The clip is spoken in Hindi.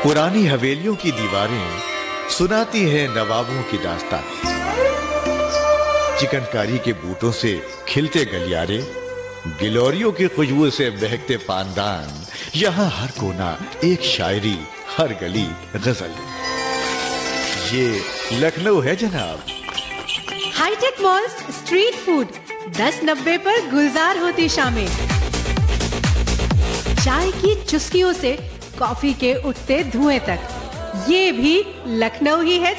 पुरानी हवेलियों की दीवारें सुनाती हैं नवाबों की दास्तान। चिकनकारी के बूटों से खिलते गलियारे, गिलोरियों की खुशबू से बहकते पानदान, यहाँ हर कोना एक शायरी, हर गली गजल। ये लखनऊ है जनाब। हाईटेक मॉल्स स्ट्रीट फूड 10-90 पर गुलजार होती शामें। चाय की चुस्कियों से कॉफी के उठते धुएं तक, ये भी लखनऊ ही है